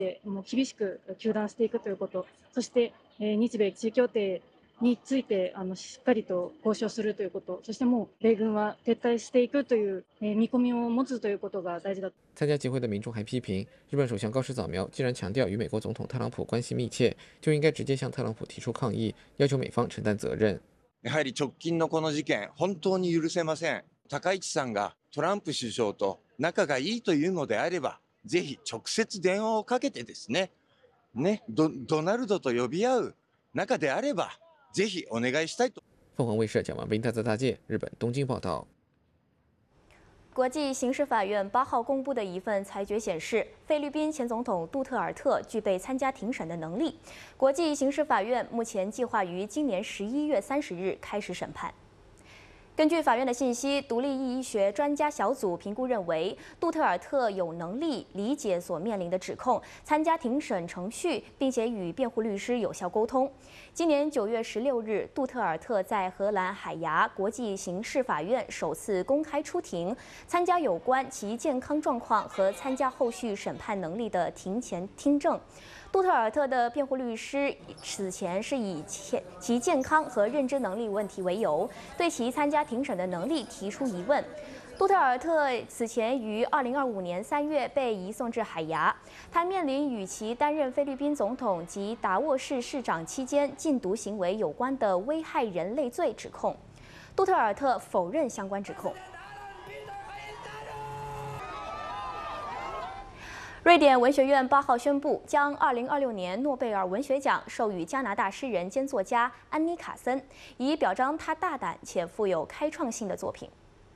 もう厳しく糾弾していくということ、そして日米地位協定についてしっかりと交渉するということ、そしてもう米軍は撤退していくという見込みを持つということが大事だ。 参加集会的民众还批评，日本首相高市早苗既然强调与美国总统特朗普关系密切，就应该直接向特朗普提出抗议，要求美方承担责任。 やはり直近のこの事件、本当に許せません。高市さんがトランプ首相と仲がいいというのであれば、ぜひ直接電話をかけてですね、ドナルドと呼び合う仲であれば、ぜひお願いしたいと。 凤凰卫视蒋万斌在大界日本东京报道。 国际刑事法院8号公布的一份裁决显示，菲律宾前总统杜特尔特具备参加庭审的能力。国际刑事法院目前计划于今年11月30日开始审判。根据法院的信息，独立医学专家小组评估认为，杜特尔特有能力理解所面临的指控，参加庭审程序，并且与辩护律师有效沟通。今年9月16日，杜特尔特在荷兰海牙国际刑事法院首次公开出庭，参加有关其健康状况和参加后续审判能力的庭前听证。杜特尔特的辩护律师此前是以其健康和认知能力问题为由，对其参加庭审的能力提出疑问。杜特尔特此前于2025年3月被移送至海牙，他面临与其担任菲律宾总统及达沃市市长期间禁毒行为有关的危害人类罪指控。杜特尔特否认相关指控。瑞典文学院8号宣布，将2026年诺贝尔文学奖授予加拿大诗人兼作家安妮·卡森，以表彰他大胆且富有开创性的作品。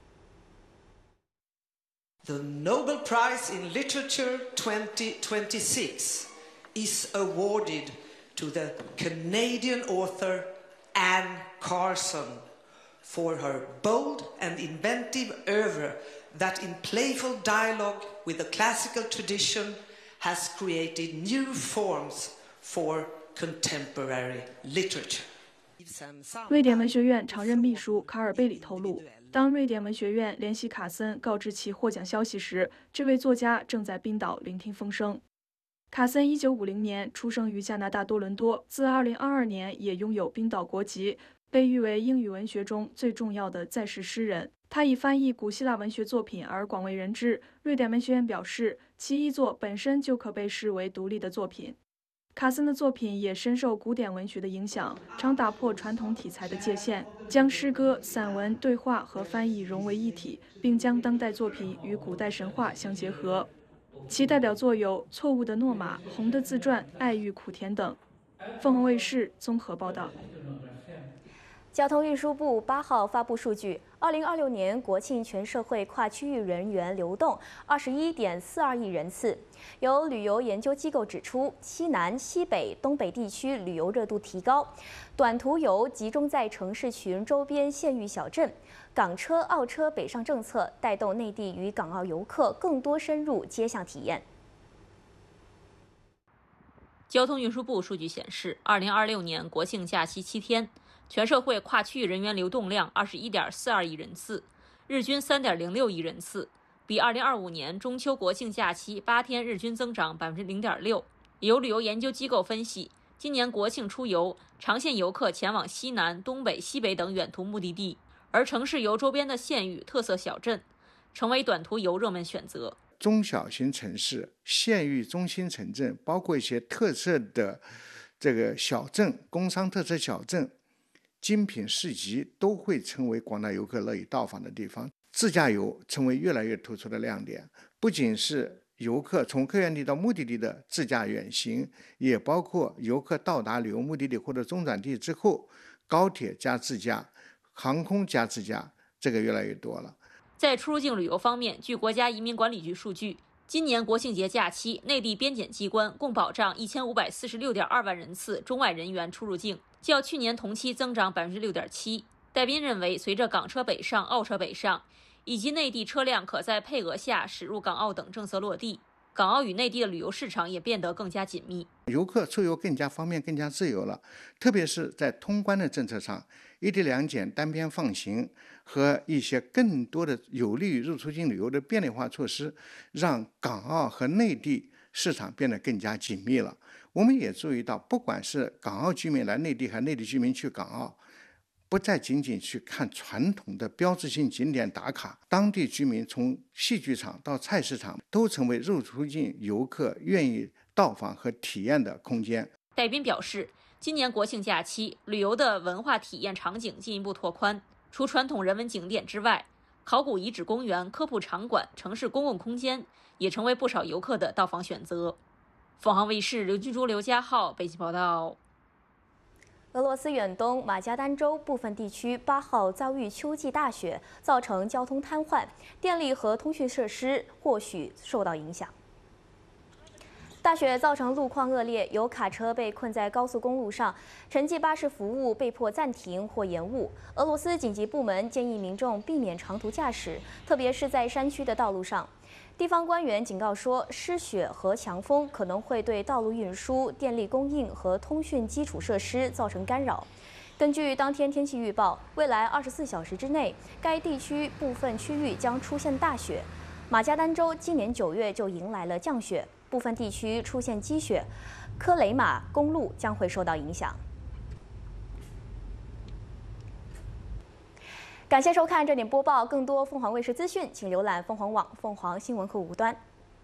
The Nobel Prize in Literature 2026 is awarded to the Canadian author Anne Carson for her bold and inventive oeuvre that in playful dialogue with the classical tradition has created new forms for contemporary literature. 瑞典文学院常任秘书卡尔贝里透露，当瑞典文学院联系卡森告知其获奖消息时，这位作家正在冰岛聆听风声。卡森1950年出生于加拿大多伦多，自2022年也拥有冰岛国籍，被誉为英语文学中最重要的在世诗人。他以翻译古希腊文学作品而广为人知。瑞典文学院表示，其遗作本身就可被视为独立的作品。卡森的作品也深受古典文学的影响，常打破传统题材的界限，将诗歌、散文、对话和翻译融为一体，并将当代作品与古代神话相结合。其代表作有《错误的诺玛》《红的自传》《爱欲苦甜》等。凤凰卫视综合报道。 交通运输部8号发布数据，2026年国庆全社会跨区域人员流动21.42亿人次。有旅游研究机构指出，西南、西北、东北地区旅游热度提高，短途游集中在城市群周边县域小镇，港车、澳车北上政策带动内地与港澳游客更多深入街巷体验。 交通运输部数据显示，2026年国庆假期7天。全社会跨区域人员流动量21.42亿人次，日均3.06亿人次，比2025年中秋国庆假期8天日均增长0.6%。有旅游研究机构分析，今年国庆出游，长线游客前往西南、东北、西北等远途目的地，而城市游周边的县域、特色小镇，成为短途游热门选择。 中小型城市、县域中心城镇，包括一些特色的这个小镇、工商特色小镇。精品市集都会成为广大游客乐意到访的地方，自驾游成为越来越突出的亮点。不仅是游客从客源地到目的地的自驾远行，也包括游客到达旅游目的地或者中转地之后，高铁加自驾、航空加自驾，这个越来越多了。 在出入境旅游方面，据国家移民管理局数据，今年国庆节假期，内地边检机关共保障1546.2万人次中外人员出入境。较去年同期增长6.7%。戴斌认为，随着港车北上、澳车北上，以及内地车辆可在配额下驶入港澳等政策落地，港澳与内地的旅游市场也变得更加紧密， 游客出游更加方便、更加自由了。特别是在通关的政策上，一地两检、单边放行和一些更多的有利于入出境旅游的便利化措施，让港澳和内地市场变得更加紧密了。我们也注意到，不管是港澳居民来内地，还是内地居民去港澳，不再仅仅去看传统的标志性景点打卡，当地居民从戏剧场到菜市场都成为入出境游客愿意到访和体验的空间。 戴斌表示，今年国庆假期，旅游的文化体验场景进一步拓宽，除传统人文景点之外，考古遗址公园、科普场馆、城市公共空间也成为不少游客的到访选择。凤凰卫视刘君珠、刘家浩北京报道。 俄罗斯远东马加丹州部分地区8号遭遇秋季大雪，造成交通瘫痪，电力和通讯设施或许受到影响。大雪造成路况恶劣，有卡车被困在高速公路上，城际巴士服务被迫暂停或延误。俄罗斯紧急部门建议民众避免长途驾驶，特别是在山区的道路上。地方官员警告说，湿雪和强风可能会对道路运输、电力供应和通讯基础设施造成干扰。根据当天天气预报，未来24小时之内，该地区部分区域将出现大雪。马加丹州今年9月就迎来了降雪，部分地区出现积雪，科雷马公路将会受到影响。感谢收看这点播报，更多凤凰卫视资讯，请浏览凤凰网、凤凰新闻客户端。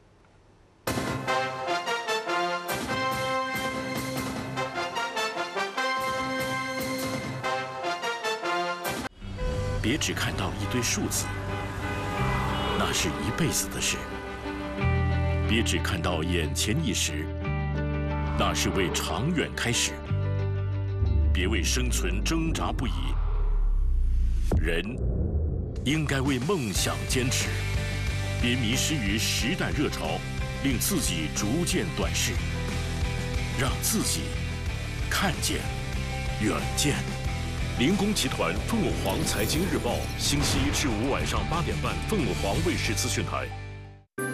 别只看到一堆数字，那是一辈子的事；别只看到眼前一时，那是为长远开始。别为生存挣扎不已。人应该为梦想坚持，别迷失于时代热潮，令自己逐渐短视，让自己看见远见。林工集团凤凰财经日报，星期一至五晚上8点半，凤凰卫视资讯台。